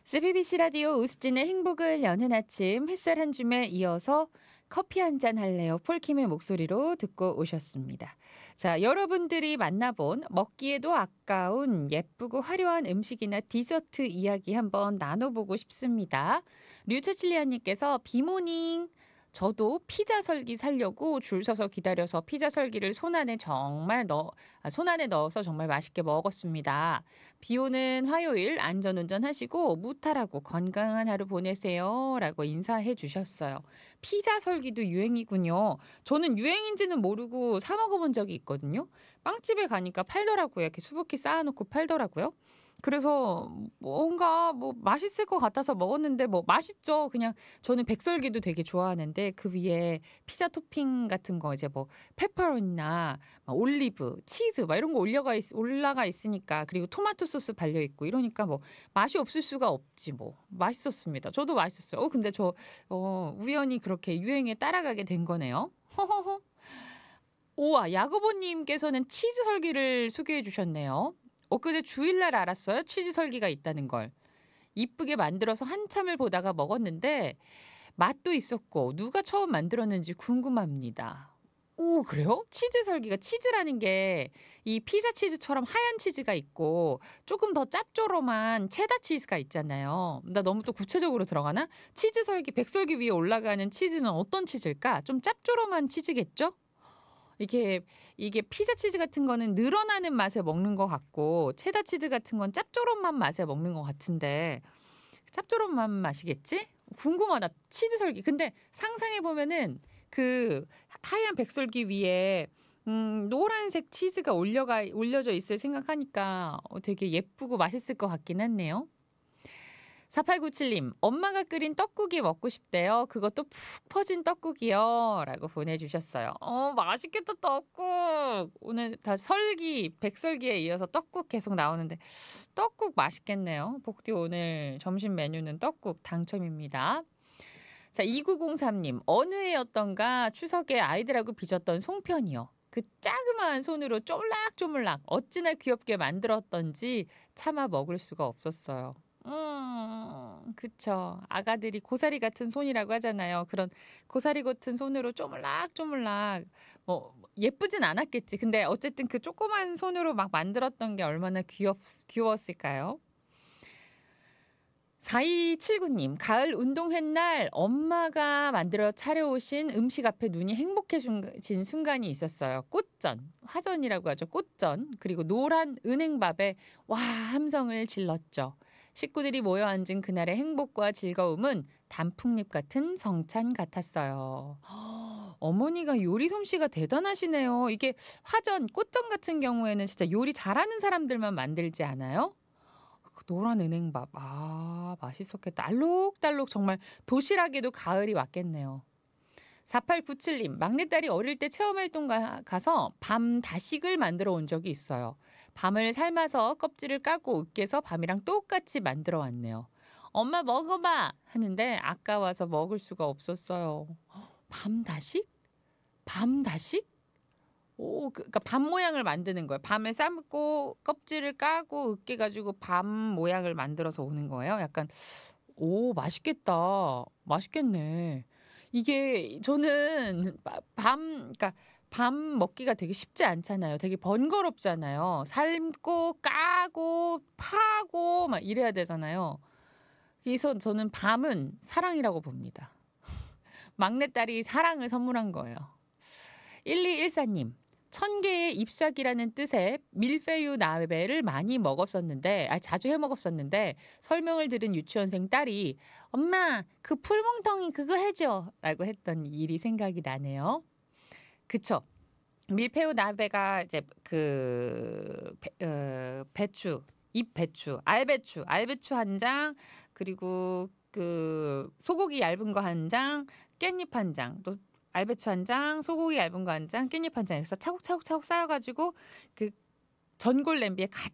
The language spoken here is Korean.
CBBC 라디오 우스진의 행복을 여는 아침 햇살 한 줌에 이어서 커피 한 잔 할래요 폴킴의 목소리로 듣고 오셨습니다. 자, 여러분들이 만나본 먹기에도 아까운 예쁘고 화려한 음식이나 디저트 이야기 한번 나눠보고 싶습니다. 류채칠리아님께서 비모닝 저도 피자 설기 사려고 줄 서서 기다려서 피자 설기를 손 안에 넣어서 정말 맛있게 먹었습니다. 비 오는 화요일 안전운전 하시고 무탈하고 건강한 하루 보내세요. 라고 인사해 주셨어요. 피자 설기도 유행이군요. 저는 유행인지는 모르고 사 먹어본 적이 있거든요. 빵집에 가니까 팔더라고요. 이렇게 수북히 쌓아놓고 팔더라고요. 그래서 뭔가 맛있을 것 같아서 먹었는데 맛있죠. 그냥 저는 백설기도 되게 좋아하는데 그 위에 피자 토핑 같은 거 이제 페퍼로니나 막 올리브, 치즈 막 이런 거 올라가 있으니까 그리고 토마토 소스 발려 있고 이러니까 맛이 없을 수가 없지 뭐. 맛있었습니다. 저도 맛있었어요. 근데 저 우연히 그렇게 유행에 따라가게 된 거네요. 허허허. 우와, 야구보님께서는 치즈 설기를 소개해 주셨네요. 엊그제 주일날 알았어요. 치즈 설기가 있다는 걸. 이쁘게 만들어서 한참을 보다가 먹었는데 맛도 있었고 누가 처음 만들었는지 궁금합니다. 오, 그래요? 치즈 설기가 치즈라는 게 이 피자 치즈처럼 하얀 치즈가 있고 조금 더 짭조름한 체다 치즈가 있잖아요. 나 너무 또 구체적으로 들어가나? 치즈 설기, 백설기 위에 올라가는 치즈는 어떤 치즈일까? 좀 짭조름한 치즈겠죠? 이게 이게 피자 치즈 같은 거는 늘어나는 맛에 먹는 것 같고 체다 치즈 같은 건 짭조름한 맛에 먹는 것 같은데 짭조름한 맛이겠지? 궁금하다. 치즈 설기. 근데 상상해 보면은 그 하얀 백설기 위에 노란색 치즈가 올려져 있을 생각하니까 되게 예쁘고 맛있을 것 같긴 했네요. 4897님, 엄마가 끓인 떡국이 먹고 싶대요. 그것도 푹 퍼진 떡국이요. 라고 보내주셨어요. 맛있겠다, 떡국. 오늘 다 백설기에 이어서 떡국 계속 나오는데, 떡국 맛있겠네요. 복디 오늘 점심 메뉴는 떡국 당첨입니다. 자, 2903님, 어느 해였던가 추석에 아이들하고 빚었던 송편이요. 그 짜그마한 손으로 쫄락쪼물락 어찌나 귀엽게 만들었던지 차마 먹을 수가 없었어요. 그쵸. 아가들이 고사리 같은 손이라고 하잖아요. 그런 고사리 같은 손으로 쪼물락쪼물락 예쁘진 않았겠지. 근데 어쨌든 그 조그만 손으로 막 만들었던 게 얼마나 귀여웠을까요? 4279님, 가을 운동회 날 엄마가 만들어 차려오신 음식 앞에 눈이 행복해진 순간이 있었어요. 꽃전, 화전이라고 하죠. 꽃전, 그리고 노란 은행밥에 와 함성을 질렀죠. 식구들이 모여 앉은 그날의 행복과 즐거움은 단풍잎 같은 성찬 같았어요. 어머니가 요리 솜씨가 대단하시네요. 이게 화전, 꽃전 같은 경우에는 진짜 요리 잘하는 사람들만 만들지 않아요? 그 노란 은행밥. 아, 맛있었겠다. 알록달록 정말 도시락에도 가을이 왔겠네요. 4897님, 막내딸이 어릴 때 체험활동 가서 밤 다식을 만들어 온 적이 있어요. 밤을 삶아서 껍질을 까고 으깨서 밤이랑 똑같이 만들어 왔네요. 엄마 먹어봐! 하는데 아까워서 먹을 수가 없었어요. 밤 다식? 밤 다식? 그러니까 밤 모양을 만드는 거예요. 밤에 삶고 껍질을 까고 으깨 가지고 밤 모양을 만들어서 오는 거예요. 약간 맛있겠다. 맛있겠네. 이게 저는 그러니까 밤 먹기가 되게 쉽지 않잖아요. 되게 번거롭잖아요. 삶고 까고 파고 막 이래야 되잖아요. 그래서 저는 밤은 사랑이라고 봅니다. 막내딸이 사랑을 선물한 거예요. 1214님. 천 개의 잎사귀라는 뜻의 밀푀유 나베를 자주 해 먹었었는데 설명을 들은 유치원생 딸이 엄마 그 풀뭉텅이 그거 해줘 라고 했던 일이 생각이 나네요. 그쵸. 밀푀유 나베가 이제 배추, 잎배추, 알배추 한 장, 그리고 그 소고기 얇은 거 한 장, 깻잎 한 장, 또 알배추 한 장, 소고기 얇은 거 한 장, 깻잎 한 장 해서 차곡차곡 쌓여가지고 그 전골 냄비에 가득